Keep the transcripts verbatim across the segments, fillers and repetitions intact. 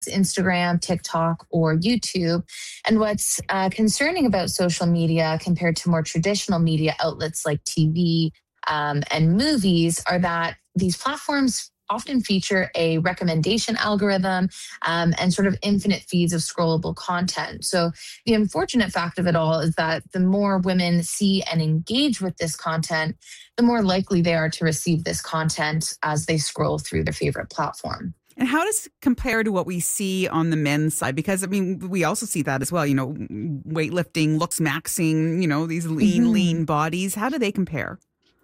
Instagram, TikTok, or YouTube. And what's uh, concerning about social media compared to more traditional media outlets like T V um, and movies are that these platforms often feature a recommendation algorithm um, and sort of infinite feeds of scrollable content. So the unfortunate fact of it all is that the more women see and engage with this content, the more likely they are to receive this content as they scroll through their favorite platform. And how does it compare to what we see on the men's side? Because, I mean, we also see that as well, you know, weightlifting, looks maxing, you know, these lean, mm-hmm. lean bodies. How do they compare?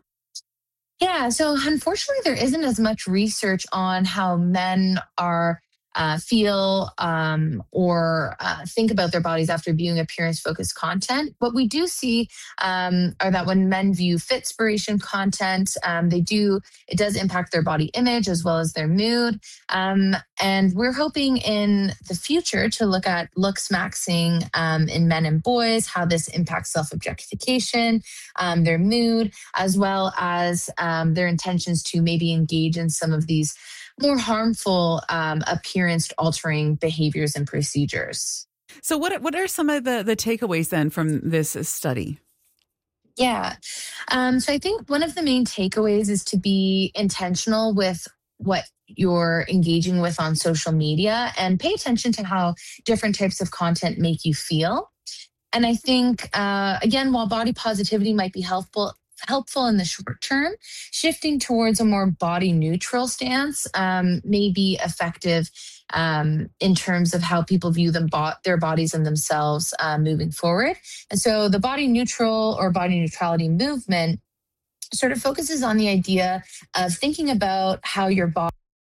Yeah, so unfortunately, there isn't as much research on how men are uh, feel um, or uh, think about their bodies after viewing appearance-focused content. What we do see um, are that when men view Fitspiration content, um, they do it does impact their body image as well as their mood. Um, and we're hoping in the future to look at looks maxing um, in men and boys, how this impacts self-objectification, um, their mood, as well as um, their intentions to maybe engage in some of these more harmful um, appearance-altering behaviors and procedures. So what what are some of the, the takeaways then from this study? Yeah. Um, so I think one of the main takeaways is to be intentional with what you're engaging with on social media and pay attention to how different types of content make you feel. And I think, uh, again, while body positivity might be helpful, helpful in the short term, shifting towards a more body neutral stance um, may be effective um, in terms of how people view them, bo- their bodies and themselves uh, moving forward. And so the body neutral or body neutrality movement sort of focuses on the idea of thinking about how your body.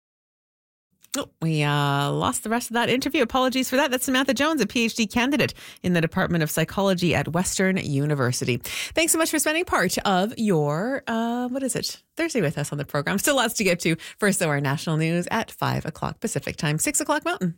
Oh, we uh, lost the rest of that interview. Apologies for that. That's Samantha Jones, a PhD candidate in the Department of Psychology at Western University. Thanks so much for spending part of your, uh, what is it, Thursday with us on the program. Still lots to get to. First, though, our national news at five o'clock Pacific time, six o'clock Mountain.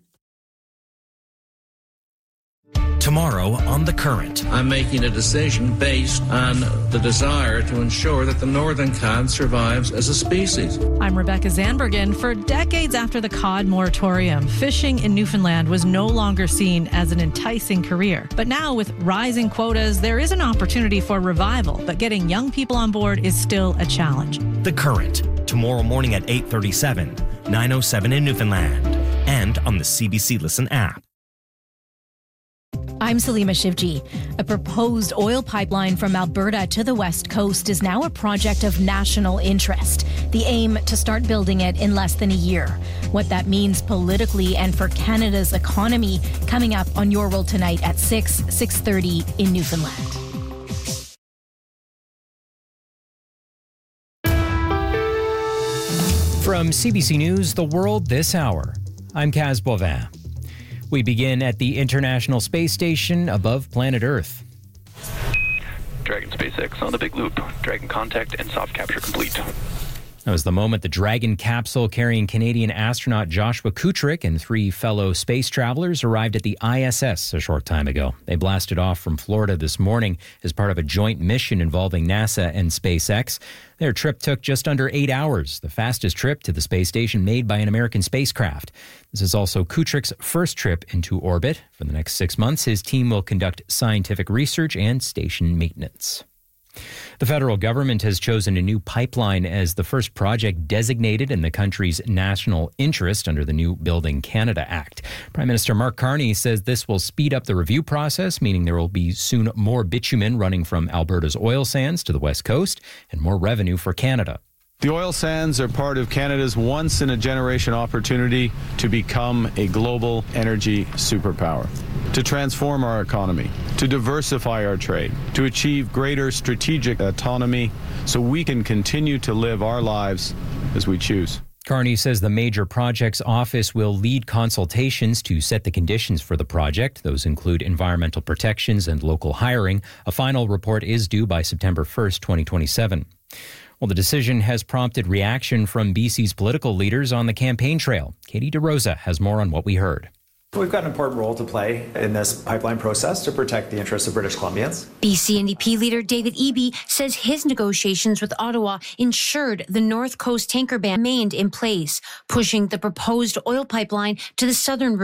Tomorrow on The Current. I'm making a decision based on the desire to ensure that the northern cod survives as a species. I'm Rebecca Zandbergen. For decades after the cod moratorium, fishing in Newfoundland was no longer seen as an enticing career. But now with rising quotas, there is an opportunity for revival, but getting young people on board is still a challenge. The Current, tomorrow morning at eight thirty-seven, nine oh seven in Newfoundland, and on the C B C Listen app. I'm Salima Shivji. A proposed oil pipeline from Alberta to the West Coast is now a project of national interest. The aim to start building it in less than a year. What that means politically and for Canada's economy, coming up on Your World Tonight at six, six thirty in Newfoundland. From C B C News, The World This Hour, I'm Kaz Bovin. We begin at the International Space Station above planet Earth. Dragon SpaceX on the big loop. Dragon contact and soft capture complete. That was the moment the Dragon capsule carrying Canadian astronaut Joshua Kutrick and three fellow space travelers arrived at the I S S a short time ago. They blasted off from Florida this morning as part of a joint mission involving NASA and SpaceX. Their trip took just under eight hours, the fastest trip to the space station made by an American spacecraft. This is also Kutrick's first trip into orbit. For the next six months, his team will conduct scientific research and station maintenance. The federal government has chosen a new pipeline as the first project designated in the country's national interest under the new Building Canada Act. Prime Minister Mark Carney says this will speed up the review process, meaning there will be soon more bitumen running from Alberta's oil sands to the West Coast and more revenue for Canada. The oil sands are part of Canada's once-in-a-generation opportunity to become a global energy superpower, to transform our economy, to diversify our trade, to achieve greater strategic autonomy so we can continue to live our lives as we choose. Carney says the Major Projects Office will lead consultations to set the conditions for the project. Those include environmental protections and local hiring. A final report is due by September first, twenty twenty-seven. Well, the decision has prompted reaction from B C's political leaders on the campaign trail. Katie DeRosa has more on what we heard. We've got an important role to play in this pipeline process to protect the interests of British Columbians. B C N D P leader David Eby says his negotiations with Ottawa ensured the North Coast tanker ban remained in place, pushing the proposed oil pipeline to the southern